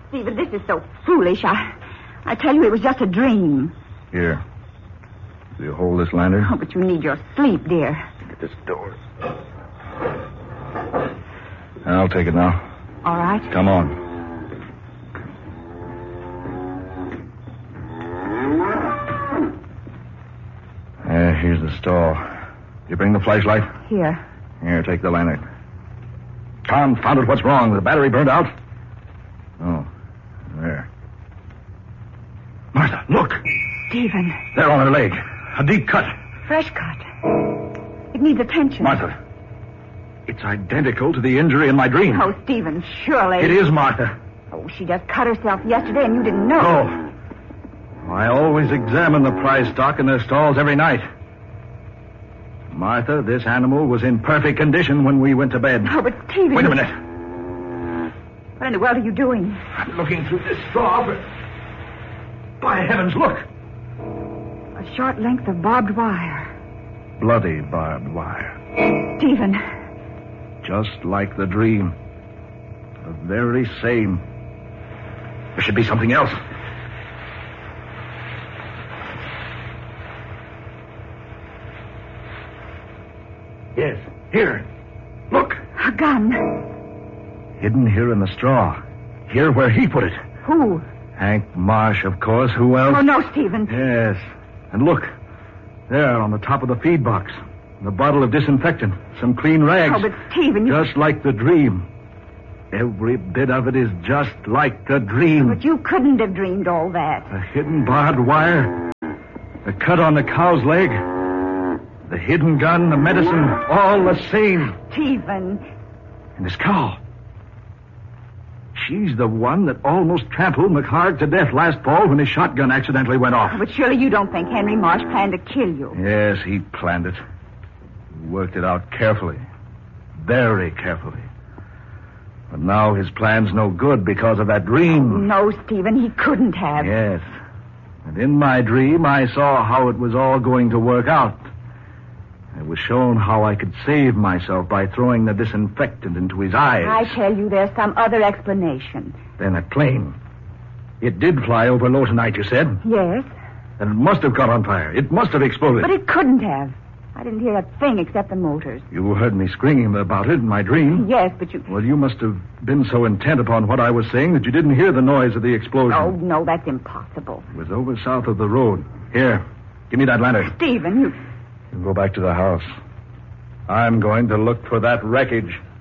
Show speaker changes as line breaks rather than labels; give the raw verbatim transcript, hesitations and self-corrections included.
Stephen, this is so foolish. I, I tell you, it was just a dream.
Here. Do you hold this lantern?
Oh, but you need your sleep, dear.
Get this door. I'll take it now.
All right.
Come on. Uh, here's the stall. You bring the flashlight?
Here.
Here, take the lantern. Confound it, what's wrong? The battery burned out? Oh, there. Martha, look!
Stephen.
There on her leg. A deep cut.
Fresh cut. It needs attention.
Martha, it's identical to the injury in my dream.
Oh, Stephen, surely.
It is, Martha.
Oh, she just cut herself yesterday and you didn't know.
No. I always examine the prize stock in their stalls every night. Martha, this animal was in perfect condition when we went to bed.
Oh, but Stephen...
Wait a minute.
What in the world are you doing?
I'm looking through this straw, but... By heavens, look!
A short length of barbed wire.
Bloody barbed wire.
Stephen.
Just like the dream. The very same. There should be something else. Yes, here. Look.
A gun.
Hidden here in the straw. Here where he put it.
Who?
Hank Marsh, of course. Who else?
Oh, no, Stephen.
Yes. And look. There on the top of the feed box. The bottle of disinfectant. Some clean rags.
Oh, but Stephen... You...
Just like the dream. Every bit of it is just like the dream.
But you couldn't have dreamed all that.
The hidden barbed wire. The cut on the cow's leg. The hidden gun, the medicine, all the same.
Stephen.
And this cow. She's the one that almost trampled McHarg to death last fall when his shotgun accidentally went off.
Oh, but surely you don't think Henry Marsh planned to kill you.
Yes, he planned it. He worked it out carefully. Very carefully. But now his plan's no good because of that dream.
Oh, no, Stephen, he couldn't have.
Yes. And in my dream, I saw how it was all going to work out. I was shown how I could save myself by throwing the disinfectant into his eyes.
I tell you, there's some other explanation.
Then a plane. It did fly over low tonight, you said?
Yes.
And it must have caught on fire. It must have exploded.
But it couldn't have. I didn't hear a thing except the motors.
You heard me screaming about it in my dream.
Yes, but you...
Well, you must have been so intent upon what I was saying that you didn't hear the noise of the explosion.
Oh, no, that's impossible.
It was over south of the road. Here, give me that lantern.
Stephen, you...
You go back to the house. I'm going to look for that wreckage.